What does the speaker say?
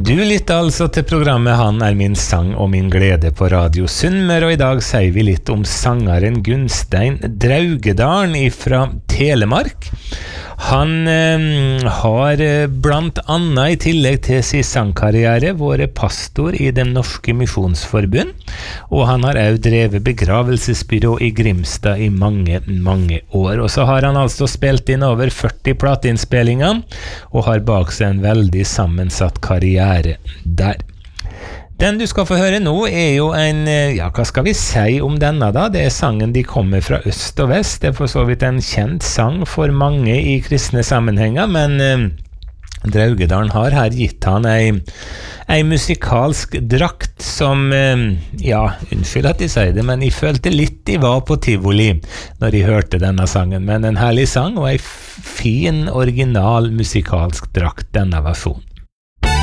Du lytter altså til programmet Han min sang og min glede på Radio Sunnmøre, og i dag sier vi litt om sangeren Gunstein Draugedalen fra Telemark. Han har blant annet i tillegg til sin sangkarriere vært pastor i Det Norske Misjonsforbund, og han har også drevet begravelsesbyrå i Grimstad i mange, mange år. Og så har han altså spilt inn over 40 plateinnspillinger, og har bak seg en veldig sammensatt karriere der. Den du skal få høre nå jo en, hva skal vi si om denne da? Det sangen De kommer fra øst og vest. Det for så vidt en kjent sang for mange i kristne sammenhenger, men Draugedalen har her gitt han en musikalsk drakt som, unnskyld at de sier det, men jeg følte litt de var på tivoli når jeg hørte denne sangen. Men en herlig sang og en fin original musikalsk drakt, denne versjonen.